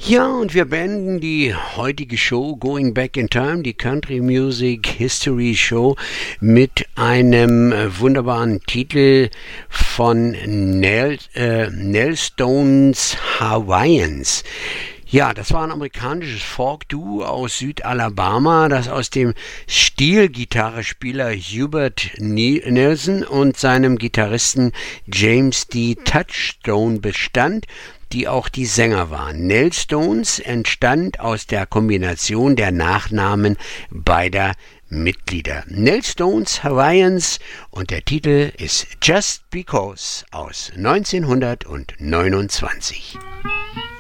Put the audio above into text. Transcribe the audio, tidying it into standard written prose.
Ja, und wir beenden die heutige Show Going Back in Time, die Country Music History Show, mit einem wunderbaren Titel von Nell Stones Hawaiians. Ja, das war ein amerikanisches Folk-Duo aus Südalabama, das aus dem Steel-Gitarrespieler Hubert Nelson und seinem Gitarristen James D. Touchstone bestand, die auch die Sänger waren. Nell Stones entstand aus der Kombination der Nachnamen beider Mitglieder. Nell Stones Hawaiians, und der Titel ist Just Because aus 1929.